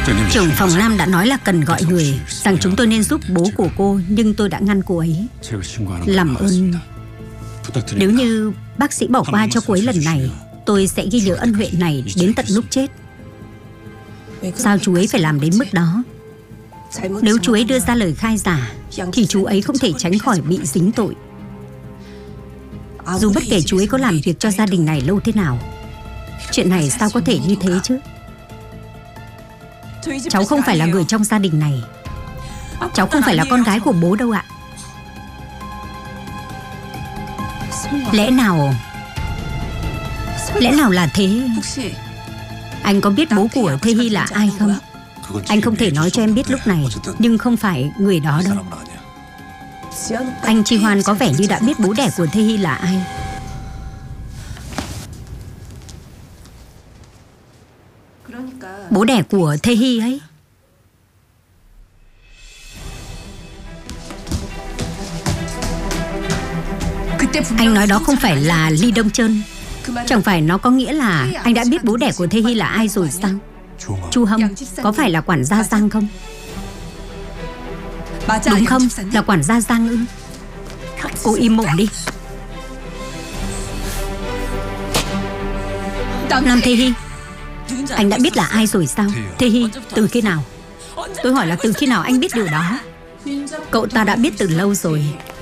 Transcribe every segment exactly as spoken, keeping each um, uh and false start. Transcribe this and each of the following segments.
Trưởng phòng Nam đã nói là cần gọi người, rằng chúng tôi nên giúp bố của cô, nhưng tôi đã ngăn cô ấy. Làm ơn, nếu như bác sĩ bỏ qua cho cô ấy lần này, tôi sẽ ghi nhớ ân huệ này đến tận lúc chết. Sao chú ấy phải làm đến mức đó? Nếu chú ấy đưa ra lời khai giả thì chú ấy không thể tránh khỏi bị dính tội. Dù bất kể chú ấy có làm việc cho gia đình này lâu thế nào, chuyện này sao có thể như thế chứ? Cháu không phải là người trong gia đình này. Cháu không phải là con gái của bố đâu ạ. Lẽ nào Lẽ nào là thế? Anh có biết bố của Thê Hy là ai không? Anh không thể nói cho em biết lúc này, nhưng không phải người đó đâu. Anh Chi Hoan có vẻ như đã biết bố đẻ của Thê Hy là ai. Bố đẻ của Thê Hy ấy. Anh nói đó không phải là Ly Đông Trơn. Chẳng phải nó có nghĩa là anh đã biết bố đẻ của Thê Hy là ai rồi sao? Chu Hâm có phải là quản gia Giang không? Đúng không? Là quản gia Giang ư? Cô im mồm đi. Nam Thê Hy, anh đã biết là ai rồi sao? Thê Hy, từ khi nào? Tôi hỏi là từ khi nào anh biết điều đó? Cậu ta đã biết từ lâu rồi.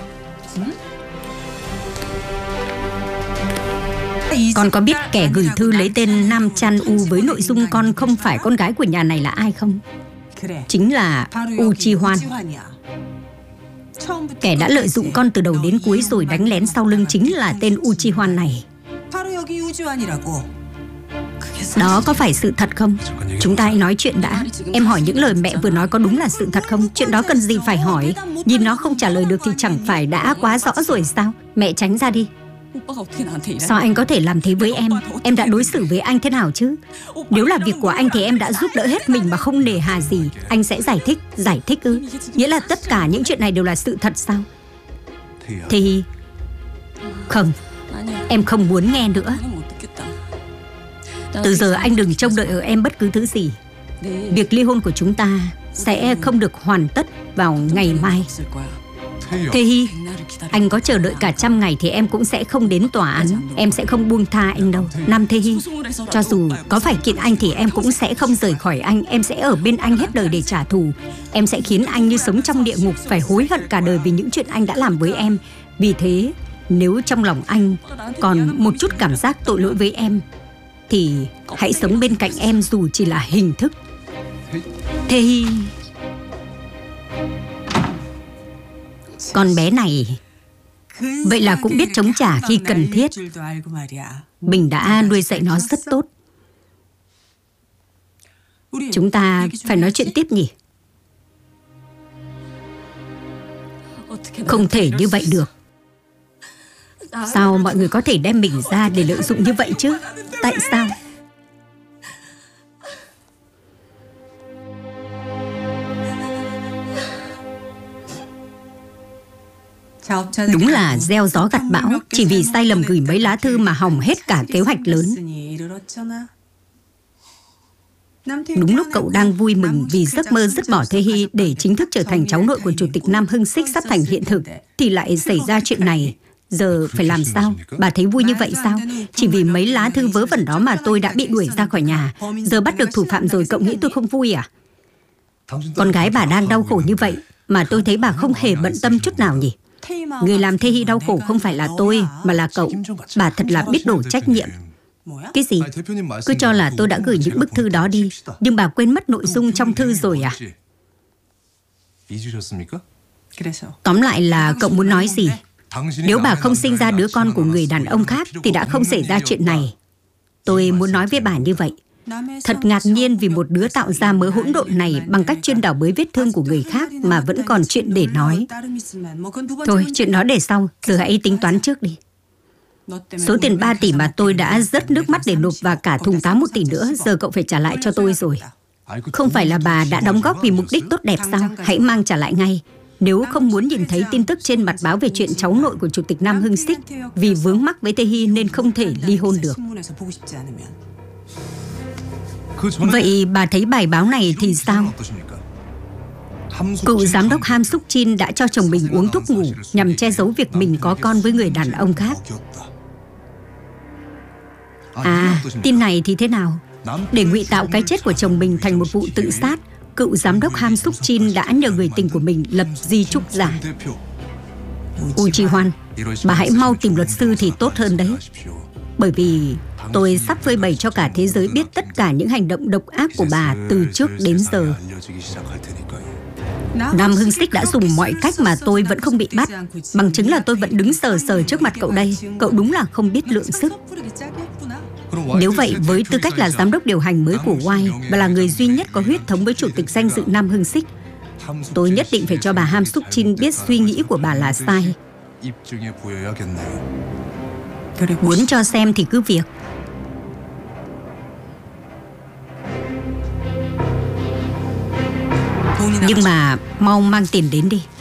Con có biết kẻ gửi thư lấy tên Nam Chan U với nội dung con không phải con gái của nhà này là ai không? Chính là U Chi Hoan. Kẻ đã lợi dụng con từ đầu đến cuối rồi đánh lén sau lưng chính là tên U Chi Hoan này. Đó có phải sự thật không? Chúng ta hãy nói chuyện đã. Em hỏi những lời mẹ vừa nói có đúng là sự thật không? Chuyện đó cần gì phải hỏi? Nhìn nó không trả lời được thì chẳng phải đã quá rõ rồi sao? Mẹ tránh ra đi. Sao anh có thể làm thế với em? Em đã đối xử với anh thế nào chứ? Nếu là việc của anh thì em đã giúp đỡ hết mình mà không nề hà gì. Anh sẽ giải thích. Giải thích ư? Nghĩa là tất cả những chuyện này đều là sự thật sao? Thì... Không, em không muốn nghe nữa. Từ giờ anh đừng trông đợi ở em bất cứ thứ gì. Việc ly hôn của chúng ta sẽ không được hoàn tất vào ngày mai. Thê Hy, anh có chờ đợi cả trăm ngày thì em cũng sẽ không đến tòa án. Em sẽ không buông tha anh đâu. Nam Thê Hy, cho dù có phải kiện anh thì em cũng sẽ không rời khỏi anh. Em sẽ ở bên anh hết đời để trả thù. Em sẽ khiến anh như sống trong địa ngục, phải hối hận cả đời vì những chuyện anh đã làm với em. Vì thế, nếu trong lòng anh còn một chút cảm giác tội lỗi với em thì hãy sống bên cạnh em dù chỉ là hình thức. Thê Hy, con bé này vậy là cũng biết chống trả khi cần thiết. Mình đã nuôi dạy nó rất tốt. Chúng ta phải nói chuyện tiếp nhỉ? Không thể như vậy được. Sao mọi người có thể đem mình ra để lợi dụng như vậy chứ? Tại sao? Đúng là gieo gió gặt bão. Chỉ vì sai lầm gửi mấy lá thư mà hỏng hết cả kế hoạch lớn. Đúng lúc cậu đang vui mừng vì giấc mơ dứt bỏ Thê Hy để chính thức trở thành cháu nội của Chủ tịch Nam Hưng Xích sắp thành hiện thực, thì lại xảy ra chuyện này. Giờ phải làm sao? Bà thấy vui như vậy sao? Chỉ vì mấy lá thư vớ vẩn đó mà tôi đã bị đuổi ra khỏi nhà. Giờ bắt được thủ phạm rồi, cậu nghĩ tôi không vui à? Con gái bà đang đau khổ như vậy mà tôi thấy bà không hề bận tâm chút nào nhỉ? Người làm Thê Hy đau khổ không phải là tôi mà là cậu. Bà thật là biết đổ trách nhiệm. Cái gì? Cứ cho là tôi đã gửi những bức thư đó đi, nhưng bà quên mất nội dung trong thư rồi à? Tóm lại là cậu muốn nói gì? Nếu bà không sinh ra đứa con của người đàn ông khác thì đã không xảy ra chuyện này. Tôi muốn nói với bà như vậy. Thật ngạc nhiên vì một đứa tạo ra mớ hỗn độn này bằng cách chuyên đào bới vết thương của người khác mà vẫn còn chuyện để nói. Thôi, chuyện đó để sau, giờ hãy tính toán trước đi. Số tiền ba tỷ mà tôi đã rớt nước mắt để nộp và cả thùng táo một tỷ nữa, giờ cậu phải trả lại cho tôi rồi. Không phải là bà đã đóng góp vì mục đích tốt đẹp sao? Hãy mang trả lại ngay. Nếu không muốn nhìn thấy tin tức trên mặt báo về chuyện cháu nội của Chủ tịch Nam Hưng Xích vì vướng mắc với Thê Hy nên không thể ly hôn được. Vậy bà thấy bài báo này thì sao? Cựu giám đốc Ham Suk Chin đã cho chồng mình uống thuốc ngủ nhằm che giấu việc mình có con với người đàn ông khác. À, tin này thì thế nào? Để ngụy tạo cái chết của chồng mình thành một vụ tự sát, cựu giám đốc Ham Suk Chin đã nhờ người tình của mình lập di chúc giả. Woo Ji-hwan, bà hãy mau tìm luật sư thì tốt hơn đấy. Bởi vì tôi sắp phơi bày cho cả thế giới biết tất cả những hành động độc ác của bà từ trước đến giờ. Nam Hưng Sik đã dùng mọi cách mà tôi vẫn không bị bắt. Bằng chứng là tôi vẫn đứng sờ sờ trước mặt cậu đây. Cậu đúng là không biết lượng sức. Nếu vậy, với tư cách là giám đốc điều hành mới của Y và là người duy nhất có huyết thống với chủ tịch danh dự Nam Hưng Sik, tôi nhất định phải cho bà Ham Suk Chin biết suy nghĩ của bà là sai. Muốn cho xem thì cứ việc. Nhưng mà mau mang tiền đến đi.